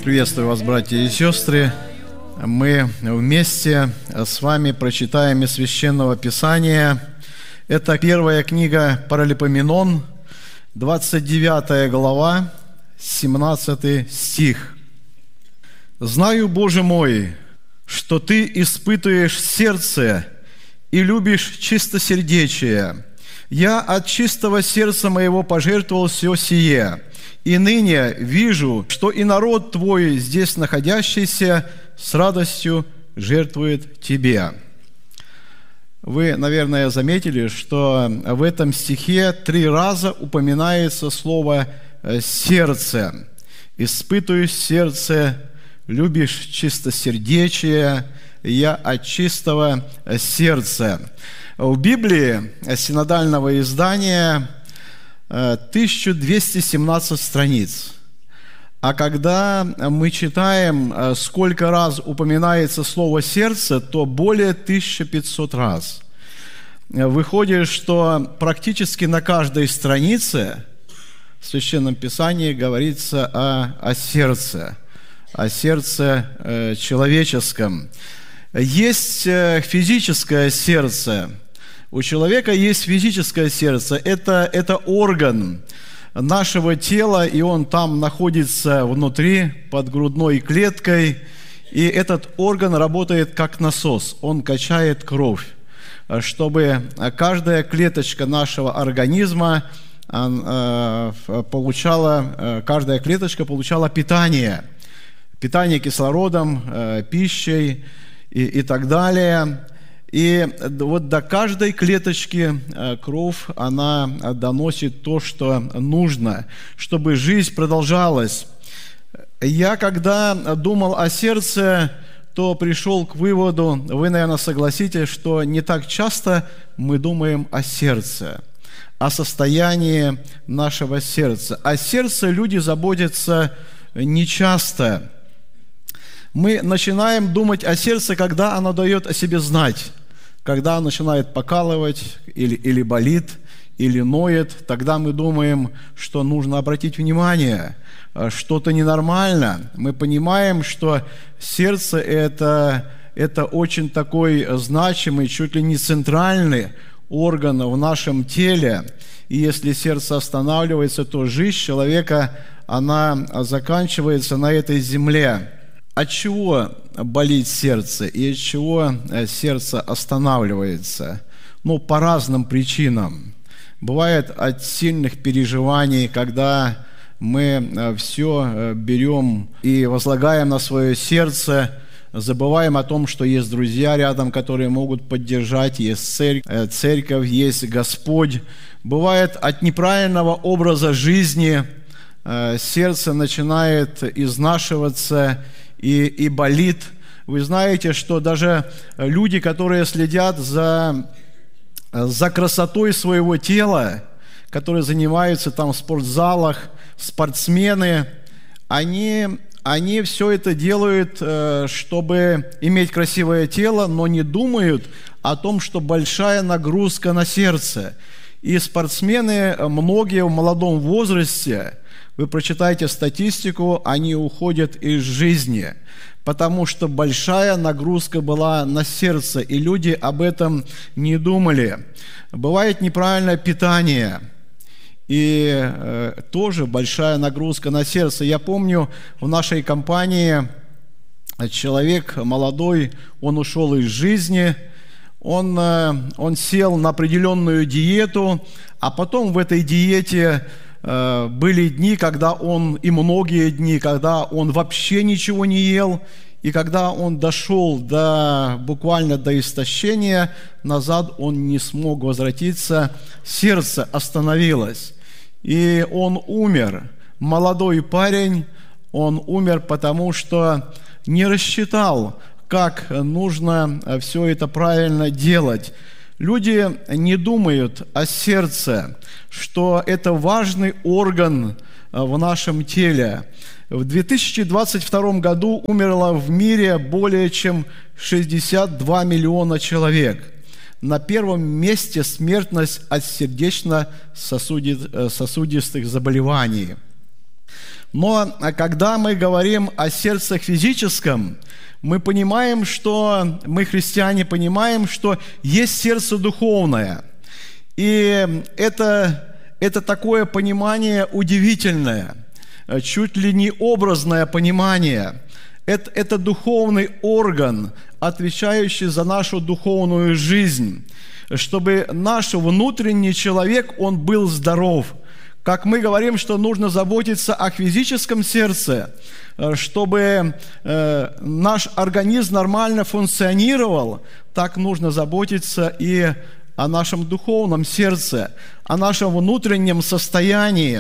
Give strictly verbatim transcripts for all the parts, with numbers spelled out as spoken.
Приветствую вас, братья и сестры. Мы вместе с вами прочитаем из Священного Писания. Это первая книга Паралипоменон, двадцать девятая глава, семнадцатый стих. «Знаю, Боже мой, что Ты испытываешь сердце и любишь чистосердечие. Я от чистого сердца моего пожертвовал все сие, и ныне вижу, что и народ Твой, здесь находящийся, с радостью жертвует Тебе». Вы, наверное, заметили, что в этом стихе три раза упоминается слово «сердце». «Испытываешь сердце, любишь чистосердечие, я от чистого сердца». В Библии синодального издания тысяча двести семнадцать страниц. А когда мы читаем, сколько раз упоминается слово «сердце», то более тысячи пятисот раз. Выходит, что практически на каждой странице в Священном Писании говорится о, о сердце, о сердце э, человеческом. Есть физическое сердце. У человека есть физическое сердце. Это, это орган нашего тела, и он там находится внутри, под грудной клеткой. И этот орган работает как насос. Он качает кровь, чтобы каждая клеточка нашего организма получала, каждая клеточка получала питание. Питание кислородом, пищей и, и так далее. И вот до каждой клеточки кровь, она доносит то, что нужно, чтобы жизнь продолжалась. Я, когда думал о сердце, то пришел к выводу, вы, наверное, согласитесь, что не так часто мы думаем о сердце, о состоянии нашего сердца. О сердце люди заботятся нечасто. Мы начинаем думать о сердце, когда оно дает о себе знать. Когда оно начинает покалывать, или, или болит, или ноет, тогда мы думаем, что нужно обратить внимание, что-то ненормально. Мы понимаем, что сердце это, – это очень такой значимый, чуть ли не центральный орган в нашем теле. И если сердце останавливается, то жизнь человека, она заканчивается на этой земле. От чего болит сердце и от чего сердце останавливается? Ну, по разным причинам. Бывает от сильных переживаний, когда мы все берем и возлагаем на свое сердце, забываем о том, что есть друзья рядом, которые могут поддержать, есть церковь, церковь, есть Господь. Бывает от неправильного образа жизни, сердце начинает изнашиваться и, и болит. Вы знаете, что даже люди, которые следят за, за красотой своего тела, которые занимаются там в спортзалах, спортсмены, они, они все это делают, чтобы иметь красивое тело, но не думают о том, что большая нагрузка на сердце. И спортсмены, многие в молодом возрасте, вы прочитайте статистику, они уходят из жизни, потому что большая нагрузка была на сердце, и люди об этом не думали. Бывает неправильное питание, и э, тоже большая нагрузка на сердце. Я помню, в нашей компании человек молодой, он ушел из жизни, он, э, он сел на определенную диету, а потом в этой диете были дни, когда он, и многие дни, когда он вообще ничего не ел, и когда он дошел до, буквально до истощения, назад он не смог возвратиться, сердце остановилось, и он умер. Молодой парень, он умер, потому что не рассчитал, как нужно все это правильно делать. Люди не думают о сердце, что это важный орган в нашем теле. В две тысячи двадцать втором году умерло в мире более чем шестьдесят два миллиона человек. На первом месте смертность от сердечно-сосудистых заболеваний. Но когда мы говорим о сердце физическом, мы понимаем, что мы, христиане, понимаем, что есть сердце духовное. И это, это такое понимание удивительное, чуть ли не образное понимание. Это, это духовный орган, отвечающий за нашу духовную жизнь, чтобы наш внутренний человек, он был здоров. Как мы говорим, что нужно заботиться о физическом сердце, чтобы э, наш организм нормально функционировал, так нужно заботиться и о нашем духовном сердце, о нашем внутреннем состоянии.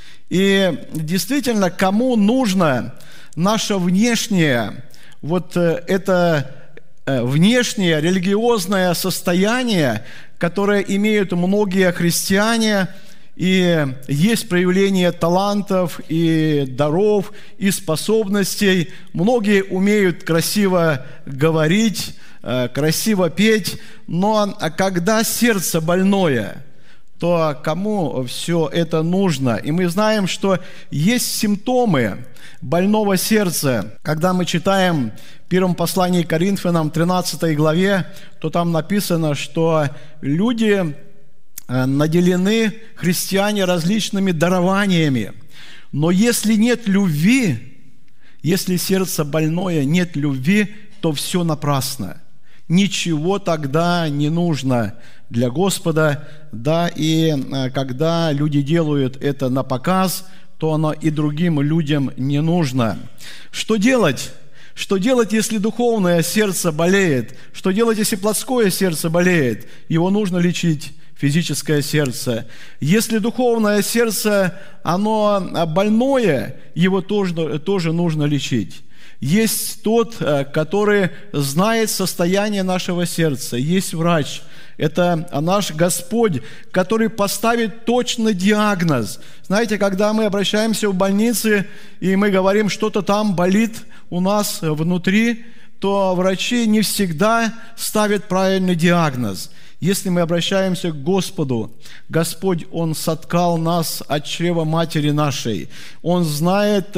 И действительно, кому нужно наше внешнее, вот это внешнее религиозное состояние, которое имеют многие христиане, и есть проявление талантов и даров, и способностей. Многие умеют красиво говорить, красиво петь, но когда сердце больное, то кому все это нужно? И мы знаем, что есть симптомы больного сердца. Когда мы читаем в первом послании к Коринфянам, тринадцатой главе, то там написано, что люди наделены, христиане, различными дарованиями. Но если нет любви, если сердце больное, нет любви, то все напрасно. Ничего тогда не нужно для Господа, да, и когда люди делают это на показ, то оно и другим людям не нужно. Что делать? Что делать, если духовное сердце болеет? Что делать, если плотское сердце болеет? Его нужно лечить. Физическое сердце. Если духовное сердце, оно больное, его тоже, тоже нужно лечить. Есть тот, который знает состояние нашего сердца. Есть врач. Это наш Господь, который поставит точный диагноз. Знаете, когда мы обращаемся в больницы, и мы говорим, что-то там болит у нас внутри, то врачи не всегда ставят правильный диагноз. Если мы обращаемся к Господу, Господь, Он соткал нас от чрева матери нашей. Он знает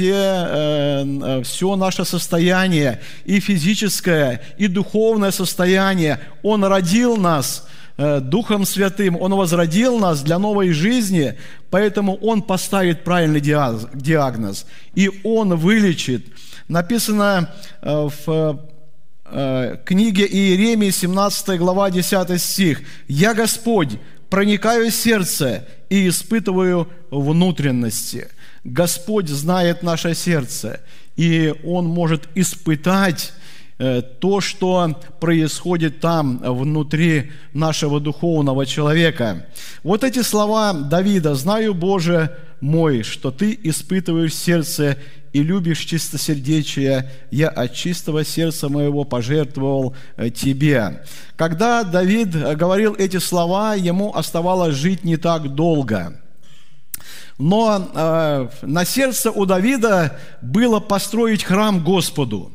все, все наше состояние, и физическое, и духовное состояние. Он родил нас Духом Святым, Он возродил нас для новой жизни, поэтому Он поставит правильный диагноз, и Он вылечит. Написано в книге Иеремии, семнадцатая глава, десятый стих. «Я, Господь, проникаю в сердце и испытываю внутренности». Господь знает наше сердце, и Он может испытать то, что происходит там, внутри нашего духовного человека. Вот эти слова Давида: «Знаю, Боже мой, что Ты испытываешь сердце и любишь чистосердечие, я от чистого сердца моего пожертвовал Тебе». Когда Давид говорил эти слова, ему оставалось жить не так долго. Но э, на сердце у Давида было построить храм Господу.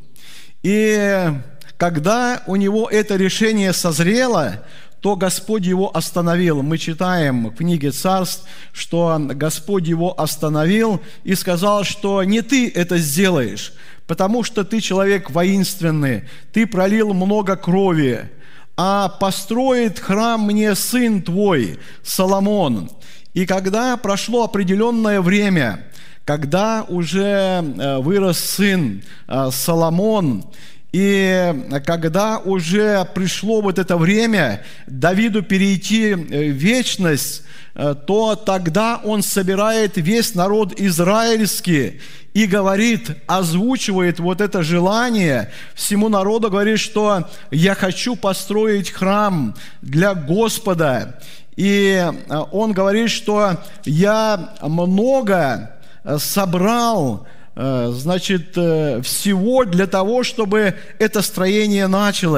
И когда у него это решение созрело, то Господь его остановил. Мы читаем в книге Царств, что Господь его остановил и сказал, что не ты это сделаешь, потому что ты человек воинственный, ты пролил много крови, а построит храм мне сын твой, Соломон. И когда прошло определенное время, когда уже вырос сын Соломон, и когда уже пришло вот это время Давиду перейти в вечность, то тогда он собирает весь народ израильский и говорит, озвучивает вот это желание всему народу, говорит, что «я хочу построить храм для Господа». И он говорит, что «я много собрал, значит, всего для того, чтобы это строение началось».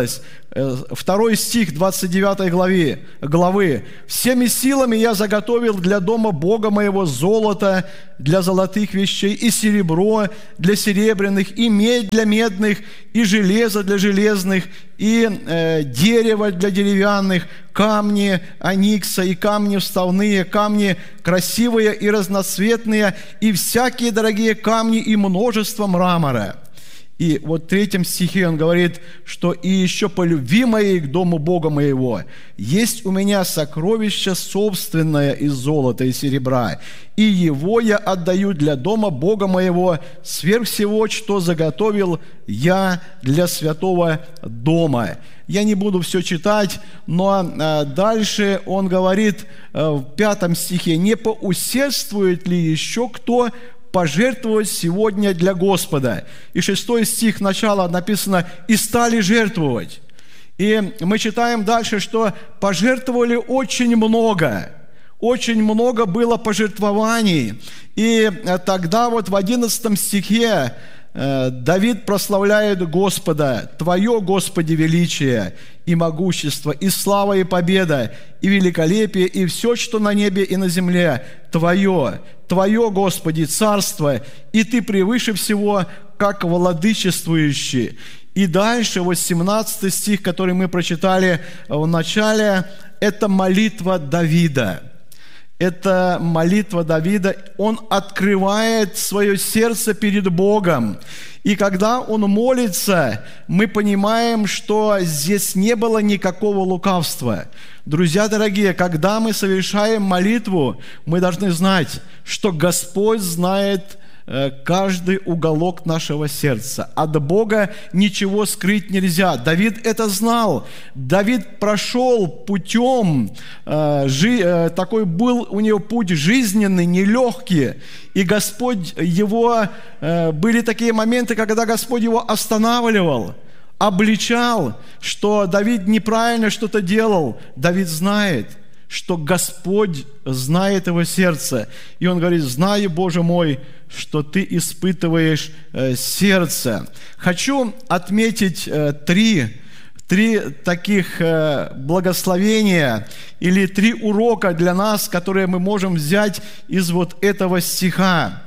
Второй стих двадцать девятой главы, главы. «Всеми силами я заготовил для дома Бога моего золото для золотых вещей, и серебро для серебряных, и медь для медных, и железо для железных, и э, дерево для деревянных, камни оникса, и камни вставные, камни красивые и разноцветные, и всякие дорогие камни, и множество мрамора». И вот в третьем стихе он говорит, что «И еще по любви моей к дому Бога моего есть у меня сокровище собственное из золота и серебра, и его я отдаю для дома Бога моего сверх всего, что заготовил я для святого дома». Я не буду все читать, но дальше он говорит в пятом стихе: «Не поусердствует ли еще кто пожертвовать сегодня для Господа?» И шестой стих начала написано: «И стали жертвовать». И мы читаем дальше, что пожертвовали очень много. Очень много было пожертвований. И тогда вот в одиннадцатом стихе Давид прославляет Господа: «Твое, Господи, величие и могущество, и слава, и победа, и великолепие, и все, что на небе и на земле, Твое, Твое, Господи, царство, и Ты превыше всего, как владычествующий». И дальше, вот семнадцатый стих, который мы прочитали в начале, это молитва Давида. Это молитва Давида. Он открывает свое сердце перед Богом. И когда он молится, мы понимаем, что здесь не было никакого лукавства. Друзья дорогие, когда мы совершаем молитву, мы должны знать, что Господь знает каждый уголок нашего сердца. От Бога ничего скрыть нельзя. Давид это знал. Давид прошел путем, такой был у него путь жизненный, нелегкий. И Господь его, были такие моменты, когда Господь его останавливал, обличал, что Давид неправильно что-то делал. Давид знает, что Господь знает его сердце. И он говорит: «Знаю, Боже мой, что Ты испытываешь э, сердце». Хочу отметить э, три, три таких э, благословения или три урока для нас, которые мы можем взять из вот этого стиха.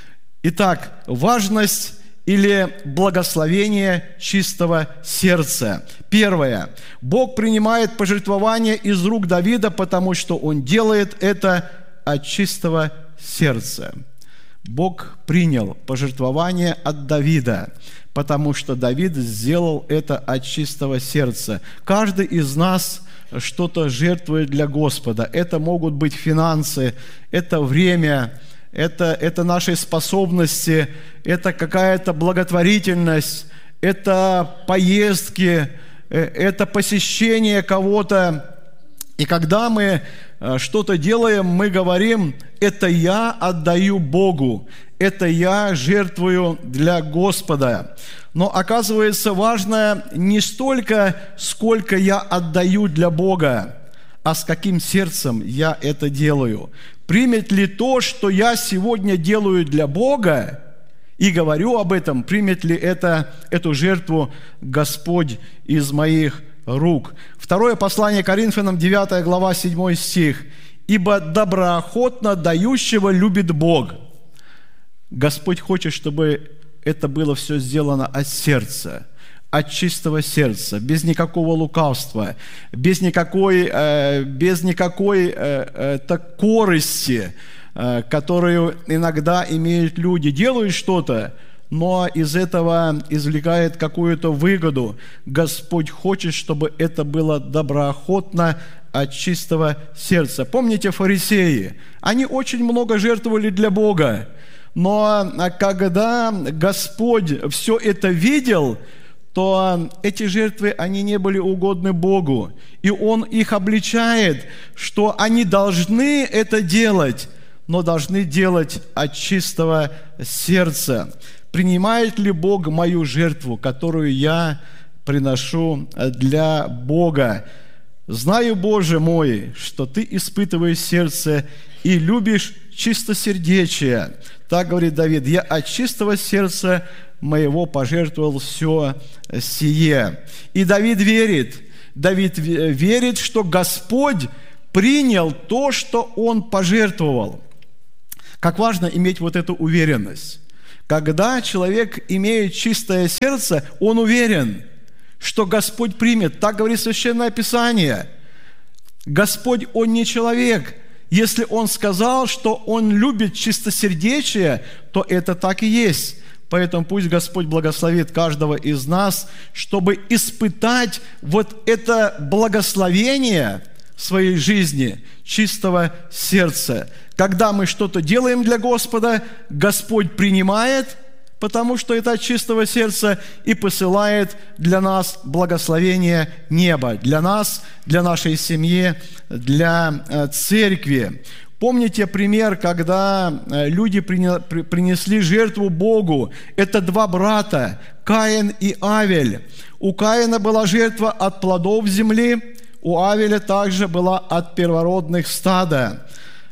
Итак, важность или благословение чистого сердца. Первое. Бог принимает пожертвование из рук Давида, потому что Он делает это от чистого сердца. Бог принял пожертвование от Давида, потому что Давид сделал это от чистого сердца. Каждый из нас что-то жертвует для Господа. Это могут быть финансы, это время, это, это наши способности, это какая-то благотворительность, это поездки, это посещение кого-то. И когда мы что-то делаем, мы говорим: это я отдаю Богу, это я жертвую для Господа. Но оказывается, важно не столько, сколько я отдаю для Бога, а с каким сердцем я это делаю. Примет ли то, что я сегодня делаю для Бога, и говорю об этом, примет ли это, эту жертву Господь из моих рук? Второе послание Коринфянам, девятая глава, седьмой стих. «Ибо доброохотно дающего любит Бог». Господь хочет, чтобы это было все сделано от сердца, от чистого сердца, без никакого лукавства, без никакой, э, без никакой э, э, так, корысти, э, которую иногда имеют люди. Делают что-то, но из этого извлекает какую-то выгоду. Господь хочет, чтобы это было доброохотно, от чистого сердца. Помните фарисеи? Они очень много жертвовали для Бога, но когда Господь все это видел, то эти жертвы, они не были угодны Богу. И Он их обличает, что они должны это делать, но должны делать от чистого сердца. Принимает ли Бог мою жертву, которую я приношу для Бога? «Знаю, Боже мой, что Ты испытываешь сердце и любишь чистосердечие. Так говорит Давид: «Я от чистого сердца моего пожертвовал все сие». И Давид верит, Давид верит, что Господь принял то, что он пожертвовал. Как важно иметь вот эту уверенность. Когда человек имеет чистое сердце, он уверен, что Господь примет. Так говорит Священное Писание. Господь, Он не человек. Если Он сказал, что Он любит чистосердечие, то это так и есть. Поэтому пусть Господь благословит каждого из нас, чтобы испытать вот это благословение в своей жизни чистого сердца. Когда мы что-то делаем для Господа, Господь принимает, потому что это от чистого сердца, и посылает для нас благословение неба, для нас, для нашей семьи, для церкви. Помните пример, когда люди принесли жертву Богу? Это два брата, Каин и Авель. У Каина была жертва от плодов земли, у Авеля также была от первородных стада.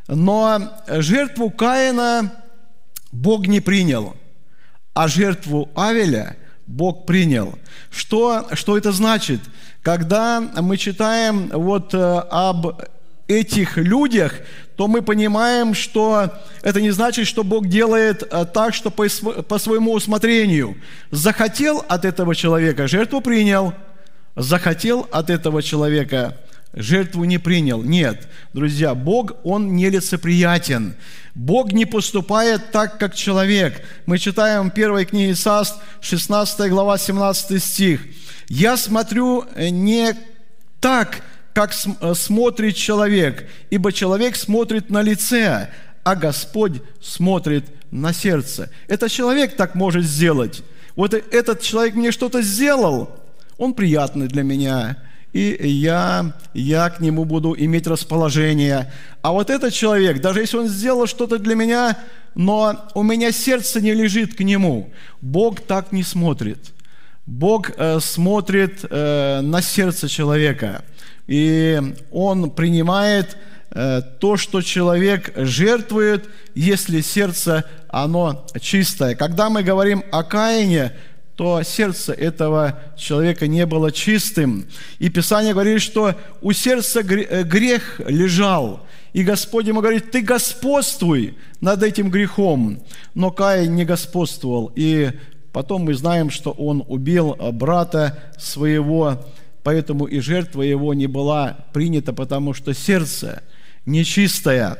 Но жертву Каина Бог не принял, а жертву Авеля Бог принял. Что, что это значит? Когда мы читаем вот об этих людях, то мы понимаем, что это не значит, что Бог делает так, что по, по своему усмотрению. Захотел от этого человека, жертву принял. Захотел от этого человека, жертву не принял. Нет, друзья, Бог, Он нелицеприятен. Бог не поступает так, как человек. Мы читаем в первой книге Царств, шестнадцатая глава, семнадцатый стих. «Я смотрю не так, как смотрит человек, ибо человек смотрит на лице, а Господь смотрит на сердце». Это человек так может сделать. Вот этот человек мне что-то сделал, он приятный для меня, и я, я к нему буду иметь расположение. А вот этот человек, даже если он сделал что-то для меня, но у меня сердце не лежит к нему, Бог так не смотрит. Бог э, смотрит э, на сердце человека, и Он принимает э, то, что человек жертвует, если сердце, оно чистое. Когда мы говорим о Каине, то сердце этого человека не было чистым. И Писание говорит, что у сердца грех лежал. И Господь ему говорит: ты господствуй над этим грехом. Но Каин не господствовал. И потом мы знаем, что он убил брата своего, поэтому и жертва его не была принята, потому что сердце нечистое.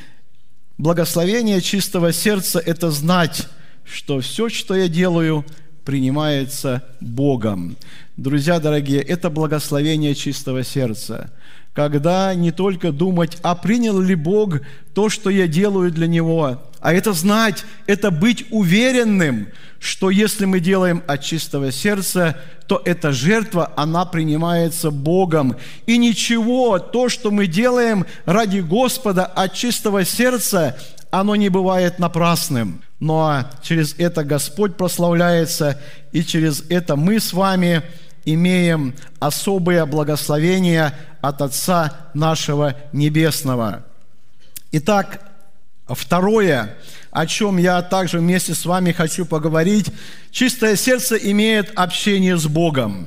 Благословение чистого сердца – это знать, что все, что я делаю, принимается Богом. Друзья дорогие, это благословение чистого сердца. Когда не только думать, а принял ли Бог то, что я делаю для Него, а это знать, это быть уверенным, что если мы делаем от чистого сердца, то эта жертва, она принимается Богом. И ничего, то, что мы делаем ради Господа от чистого сердца, оно не бывает напрасным. Но через это Господь прославляется, и через это мы с вами имеем особые благословения от Отца нашего Небесного. Итак, второе, о чем я также вместе с вами хочу поговорить: чистое сердце имеет общение с Богом.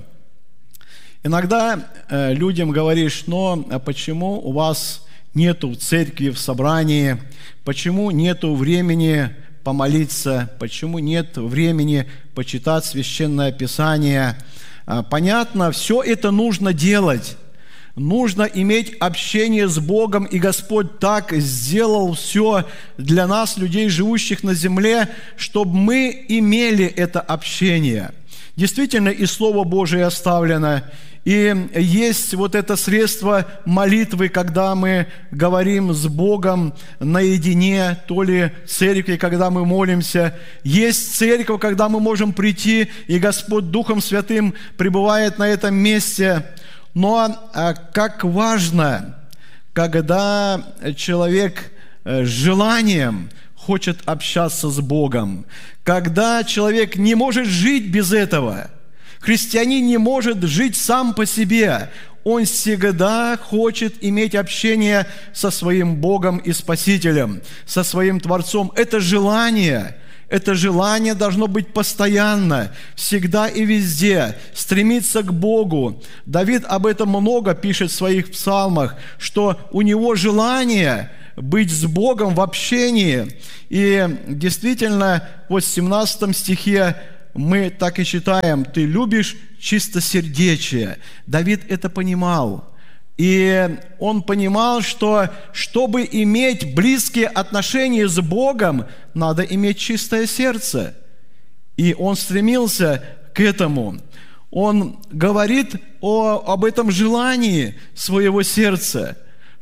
Иногда э, людям говоришь: но а почему у вас нету в церкви, в собрании, почему нету времени помолиться, почему нет времени почитать Священное Писание? Понятно, все это нужно делать. Нужно иметь общение с Богом, и Господь так сделал все для нас, людей, живущих на земле, чтобы мы имели это общение. Действительно, и Слово Божие оставлено, и есть вот это средство молитвы, когда мы говорим с Богом наедине, то ли в церкви, когда мы молимся. Есть церковь, когда мы можем прийти, и Господь Духом Святым пребывает на этом месте. Но как важно, когда человек с желанием хочет общаться с Богом, когда человек не может жить без этого, Христианин не может жить сам по себе. Он всегда хочет иметь общение со своим Богом и Спасителем, со своим Творцом. Это желание, это желание должно быть постоянно, всегда и везде, стремиться к Богу. Давид об этом много пишет в своих псалмах, что у него желание быть с Богом в общении. И действительно, вот в семнадцатом стихе мы так и читаем: «Ты любишь чистосердечие». Давид это понимал. И он понимал, что чтобы иметь близкие отношения с Богом, надо иметь чистое сердце. И он стремился к этому. Он говорит о, об этом желании своего сердца,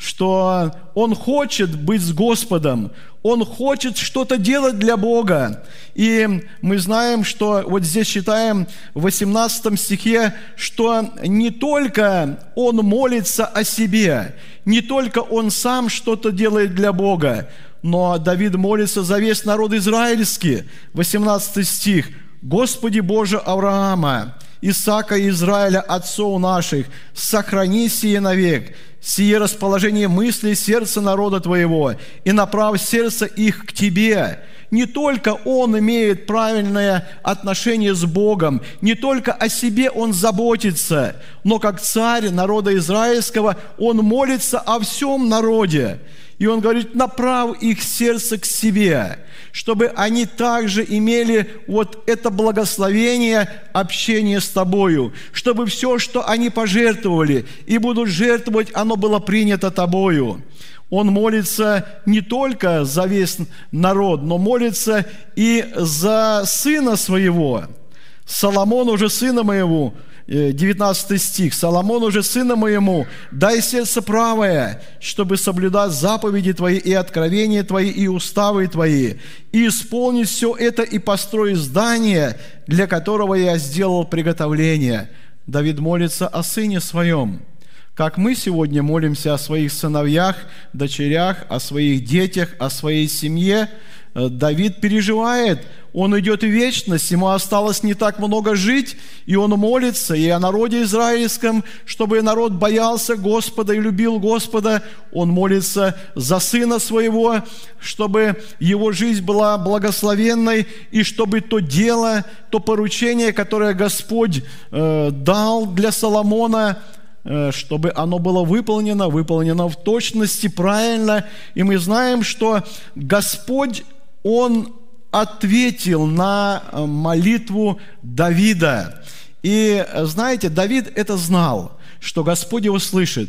что он хочет быть с Господом, он хочет что-то делать для Бога. И мы знаем, что вот здесь читаем в восемнадцатом стихе, что не только он молится о себе, не только он сам что-то делает для Бога, но Давид молится за весь народ израильский. восемнадцатый стих. «Господи Боже Авраама, Исаака и Израиля, отцов наших, сохрани сие навек, сие расположение мыслей сердца народа Твоего, и направь сердце их к Тебе». Не только он имеет правильное отношение с Богом, не только о себе он заботится, но как царь народа израильского он молится о всем народе. И он говорит: направь их сердце к себе, чтобы они также имели вот это благословение общения с Тобою, чтобы все, что они пожертвовали и будут жертвовать, оно было принято Тобою. Он молится не только за весь народ, но молится и за сына своего. Соломону же, сына моему, девятнадцатый стих, «Соломону же, сына моему, дай сердце правое, чтобы соблюдать заповеди Твои и откровения Твои и уставы Твои, и исполнить все это и построить здание, для которого я сделал приготовление». Давид молится о сыне своем. Как мы сегодня молимся о своих сыновьях, дочерях, о своих детях, о своей семье, Давид переживает, он идет в вечность, ему осталось не так много жить, и он молится и о народе израильском, чтобы народ боялся Господа и любил Господа. Он молится за сына своего, чтобы его жизнь была благословенной, и чтобы то дело, то поручение, которое Господь э, дал для Соломона, чтобы оно было выполнено, выполнено в точности, правильно. И мы знаем, что Господь, Он ответил на молитву Давида. И знаете, Давид это знал, что Господь его слышит,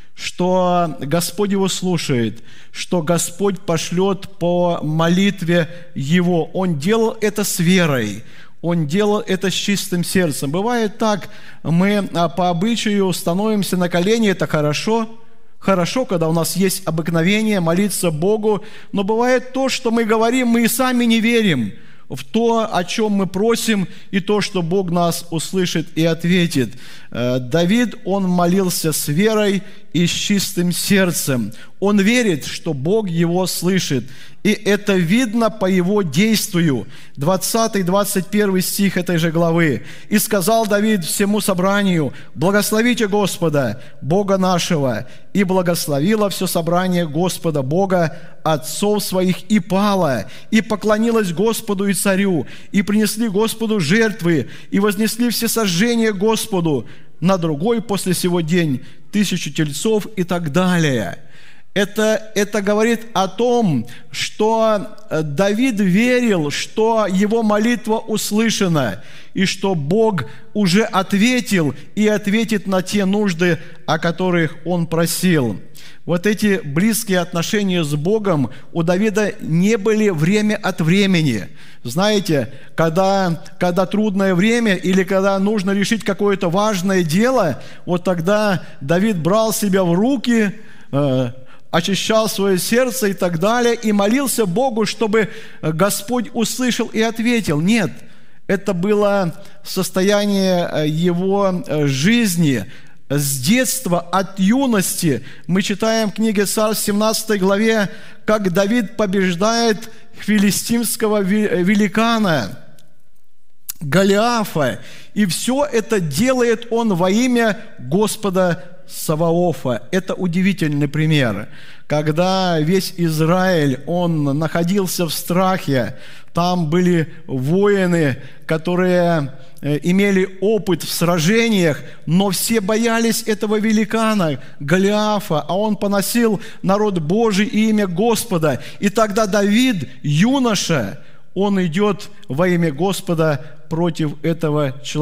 что Господь его слушает, что Господь пошлет по молитве его. Он делал это с верой. Он делал это с чистым сердцем. Бывает так, мы по обычаю становимся на колени, это хорошо, хорошо, когда у нас есть обыкновение молиться Богу, но бывает то, что мы говорим, мы и сами не верим в то, о чем мы просим, и то, что Бог нас услышит и ответит. Давид, он молился с верой и с чистым сердцем. Он верит, что Бог его слышит. И это видно по его действию. двадцатый двадцать первый стих этой же главы. «И сказал Давид всему собранию: благословите Господа, Бога нашего. И благословило все собрание Господа, Бога отцов своих, и пало, и поклонилось Господу и царю, и принесли Господу жертвы, и вознесли все сожжения Господу. На другой после сего день тысячу тельцов», и так далее. Это, это говорит о том, что Давид верил, что его молитва услышана, и что Бог уже ответил и ответит на те нужды, о которых он просил. Вот эти близкие отношения с Богом у Давида не были время от времени. Знаете, когда, когда трудное время или когда нужно решить какое-то важное дело, вот тогда Давид брал себя в руки, э, очищал свое сердце и так далее, и молился Богу, чтобы Господь услышал и ответил. Нет, это было состояние его жизни. С детства, от юности мы читаем в книге Царств, семнадцатой главе, как Давид побеждает филистимского великана. Голиафа. И все это делает он во имя Господа Саваофа. Это удивительный пример. Когда весь Израиль, он находился в страхе, там были воины, которые имели опыт в сражениях, но все боялись этого великана Голиафа, а он поносил народ Божий и имя Господа. И тогда Давид, юноша, он идет во имя Господа против этого человека.